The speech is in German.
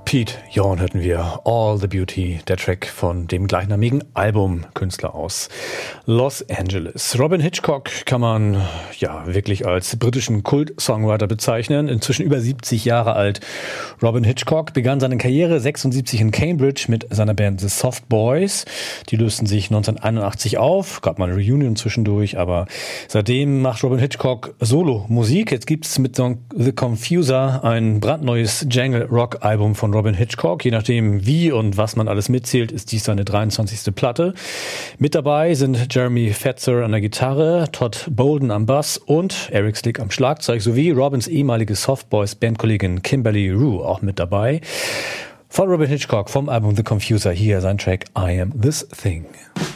Pete Yorn hörten wir All the Beauty, der Track von dem gleichnamigen Albumkünstler aus Los Angeles. Robyn Hitchcock kann man ja wirklich als britischen Kult-Songwriter bezeichnen. Inzwischen über 70 Jahre alt. Robyn Hitchcock begann seine Karriere 76 in Cambridge mit seiner Band The Soft Boys. Die lösten sich 1981 auf, gab mal eine Reunion zwischendurch, aber seitdem macht Robyn Hitchcock Solo-Musik. Jetzt gibt's mit The Confuser ein brandneues Jangle-Rock-Album von Robyn Hitchcock. Je nachdem wie und was man alles mitzählt, ist dies seine 23. Platte. Mit dabei sind Jeremy Fetzer an der Gitarre, Todd Bolden am Bass und Eric Slick am Schlagzeug sowie Robyns ehemalige Softboys-Bandkollegin Kimberly Rue auch mit dabei. Von Robyn Hitchcock vom Album The Confuser hier sein Track I Am This Thing.